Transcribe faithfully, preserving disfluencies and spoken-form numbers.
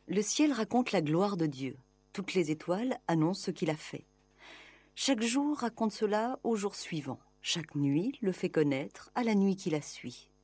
Le ciel raconte la gloire de Dieu. Toutes les étoiles annoncent ce qu'il a fait. Chaque jour raconte cela au jour suivant. Chaque nuit le fait connaître à la nuit qui la suit.